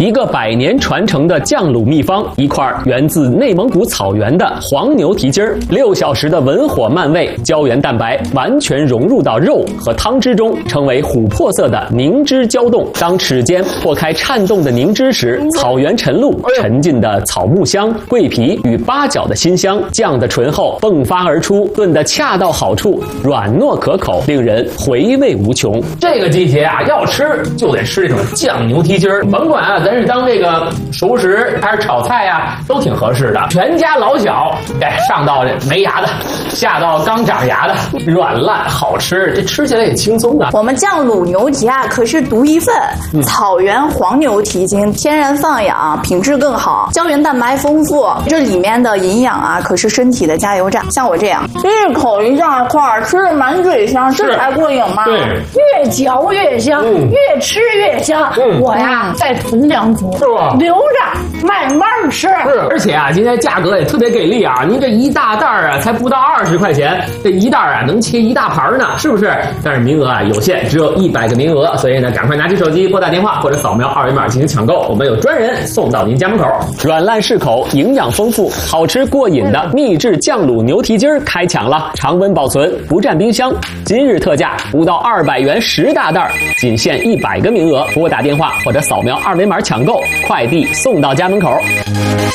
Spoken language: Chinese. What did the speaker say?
一个100年传承的酱卤秘方，一块源自内蒙古草原的黄牛蹄筋儿，6小时的文火慢煨，胶原蛋白完全融入到肉和汤汁中，成为琥珀色的凝脂胶冻。当齿间破开颤动的凝脂时，草原晨露、沉浸的草木香、桂皮与八角的辛香，酱的醇厚迸发而出，炖得恰到好处，软糯可口，令人回味无穷。 这个季节啊，要吃就得吃这种酱牛蹄筋儿，甭管啊，咱是当这个熟食还是炒菜啊，都挺合适的。全家老小，上到这没牙的，下到刚长牙的，软烂好吃，这吃起来也轻松啊。 我们酱卤牛蹄啊，可是独一份，草原黄牛蹄筋，天然放养，品质更好，胶原蛋白丰富，这里面的营养啊，可是身体的加油站。像我这样，一口一大块，吃的满嘴香，这才过瘾嘛。 对， 越嚼越香，越吃越香。我呀，再囤2组， 是吧？ 留着慢慢吃。 是，而且啊，今天价格也特别给力啊！您这一大袋啊，才不到20块钱，这一袋啊能切一大盘呢，是不是？但是名额啊有限，只有100个名额，所以呢，赶快拿起手机拨打电话或者扫描2维码进行抢购，我们有专人送到您家门口。 软烂适口，营养丰富，好吃过瘾的秘制酱卤牛蹄筋儿开抢了，常温保存，不占冰箱。今日特价不到200元10大袋，仅限100个名额，拨打电话或者扫描2维码抢购，快递送到家门口。